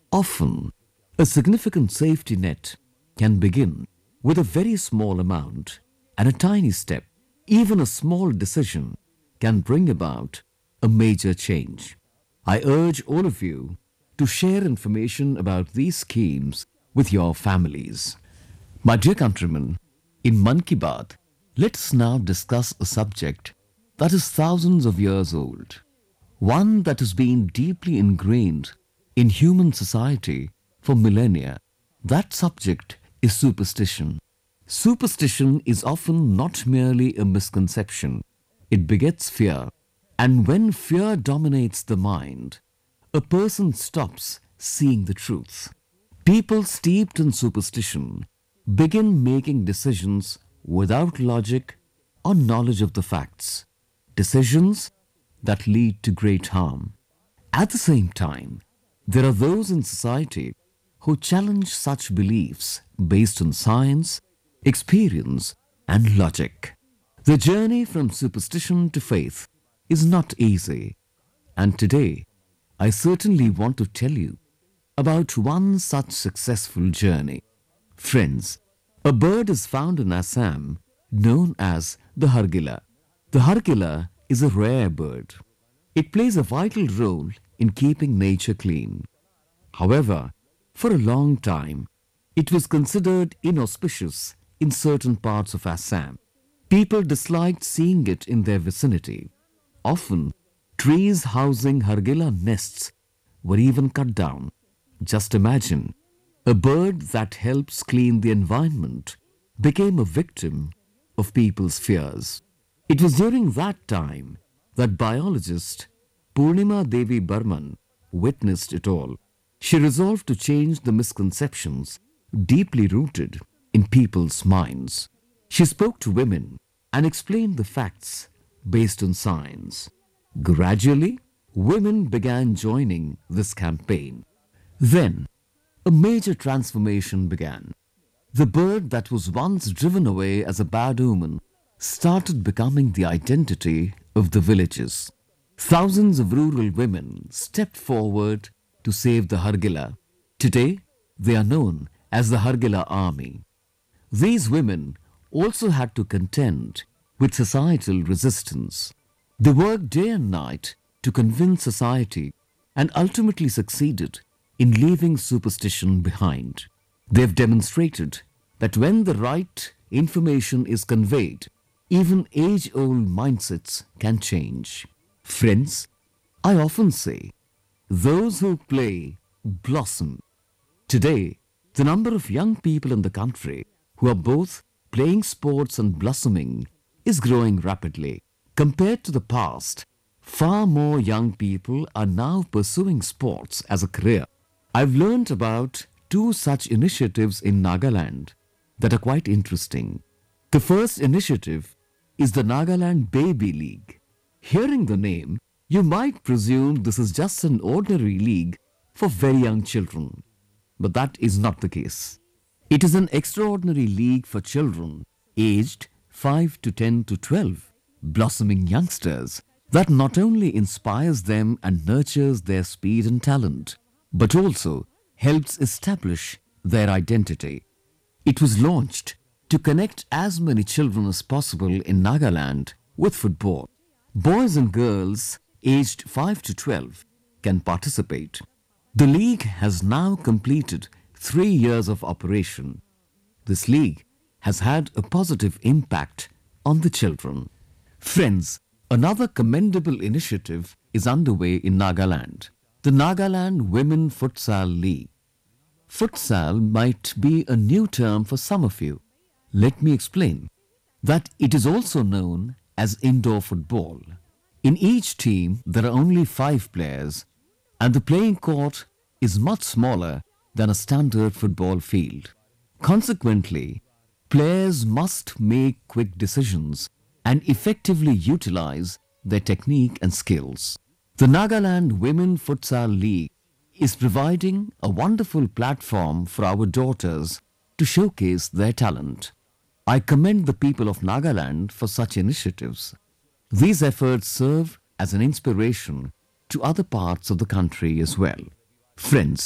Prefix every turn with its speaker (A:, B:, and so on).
A: Often, a significant safety net can begin with a very small amount and a tiny step. Even a small decision can bring about a major change. I urge all of you to share information about these schemes with your families. My dear countrymen, in Mann Ki Baat, let us now discuss a subject that is thousands of years old, one that has been deeply ingrained in human society for millennia. That subject is superstition. Superstition is often not merely a misconception, it begets fear. And when fear dominates the mind, a person stops seeing the truth. People steeped in superstition begin making decisions without logic or knowledge of the facts, decisions that lead to great harm. At the same time, there are those in society who challenge such beliefs based on science, experience, and logic. The journey from superstition to faith is not easy, and today I certainly want to tell you about one such successful journey. Friends, a bird is found in Assam known as the Hargila. The Hargila is a rare bird. It plays a vital role in keeping nature clean. However, for a long time, it was considered inauspicious in certain parts of Assam. People disliked seeing it in their vicinity. Often, trees housing Hargila nests were even cut down. Just imagine, a bird that helps clean the environment became a victim of people's fears. It was during that time that biologist Purnima Devi Burman witnessed it all. She resolved to change the misconceptions deeply rooted in people's minds. She spoke to women and explained the facts based on science. Gradually, women began joining this campaign. Then, a major transformation began. The bird that was once driven away as a bad omen started becoming the identity of the villages. Thousands of rural women stepped forward to save the Hargila. Today, they are known as the Hargila Army. These women also had to contend with societal resistance. They worked day and night to convince society and ultimately succeeded in leaving superstition behind. They've demonstrated that when the right information is conveyed, even age-old mindsets can change. Friends, I often say, those who play blossom. Today, the number of young people in the country who are both playing sports and blossoming is growing rapidly. Compared to the past, far more young people are now pursuing sports as a career. I've learned about two such initiatives in Nagaland that are quite interesting. The first initiative is the Nagaland Baby League. Hearing the name, you might presume this is just an ordinary league for very young children. But that is not the case. It is an extraordinary league for children aged 5 to 10 to 12, blossoming youngsters that not only inspires them and nurtures their speed and talent, but also helps establish their identity. It was launched to connect as many children as possible in Nagaland with football. Boys and girls aged 5 to 12 can participate. The league has now completed 3 years of operation. This league has had a positive impact on the children. Friends, another commendable initiative is underway in Nagaland, the Nagaland Women Futsal League. Futsal might be a new term for some of you. Let me explain that it is also known as indoor football. In each team, there are only 5 players, and the playing court is much smaller than a standard football field. Consequently, players must make quick decisions and effectively utilize their technique and skills. The Nagaland Women Futsal League is providing a wonderful platform for our daughters to showcase their talent. I commend the people of Nagaland for such initiatives. These efforts serve as an inspiration to other parts of the country as well. Friends,